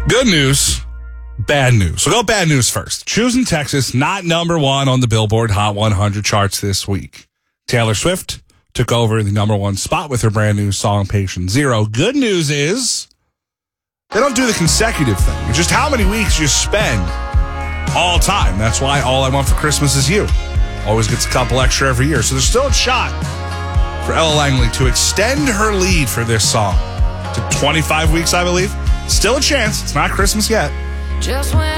Good news, bad news. We'll go bad news first. Choosing Texas, not number one on the Billboard Hot 100 charts this week. Taylor Swift took over the number one spot with her brand new song, Patient Zero. Good news is they don't do the consecutive thing. It's just how many weeks you spend all time. That's why All I Want for Christmas Is You always gets a couple extra every year. So there's still a shot for Ella Langley to extend her lead for this song to 25 weeks, I believe. Still a chance. It's not Christmas yet. Just when